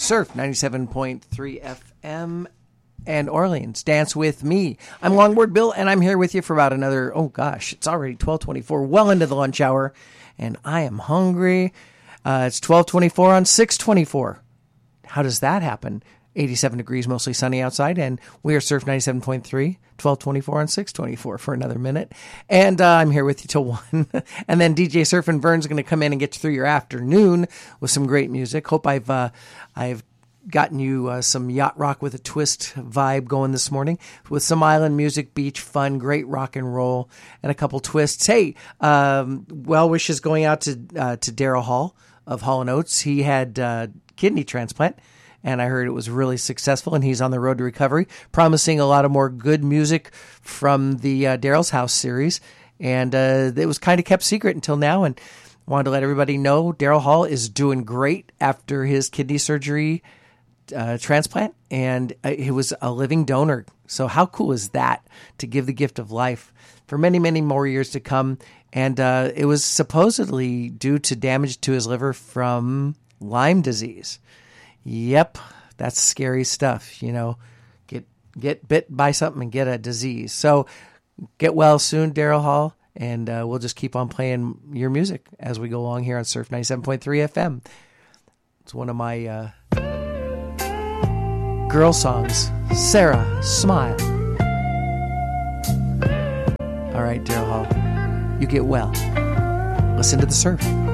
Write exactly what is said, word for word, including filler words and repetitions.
Surf ninety-seven point three F M and Orleans. Dance with me. I'm Longboard Bill, and I'm here with you for about another, oh gosh, it's already twelve twenty-four, well into the lunch hour, and I am hungry. Uh, it's twelve twenty-four on six twenty-four. How does that happen? eighty-seven degrees, mostly sunny outside, and we are Surf ninety-seven point three, twelve twenty-four on six twenty-four for another minute. And uh, I'm here with you till one. And then D J Surf and Vern's going to come in and get you through your afternoon with some great music. Hope I've uh, I've gotten you uh, some yacht rock with a twist vibe going this morning with some island music, beach fun, great rock and roll, and a couple twists. Hey, um, well wishes going out to uh, to Daryl Hall of Hall and Oates. He had uh, kidney transplant, and I heard it was really successful, and he's on the road to recovery, promising a lot of more good music from the uh, Daryl's House series. And uh, it was kind of kept secret until now, and wanted to let everybody know Daryl Hall is doing great after his kidney surgery uh, transplant, and uh, he was a living donor. So how cool is that, to give the gift of life for many, many more years to come? And uh, it was supposedly due to damage to his liver from Lyme disease. Yep, that's scary stuff, you know, get get bit by something and get a disease. So get well soon, Daryl Hall, and uh, we'll just keep on playing your music as we go along here on Surf ninety-seven point three F M. It's one of my uh, girl songs, Sarah, Smile. All right, Daryl Hall, you get well. Listen to the surf.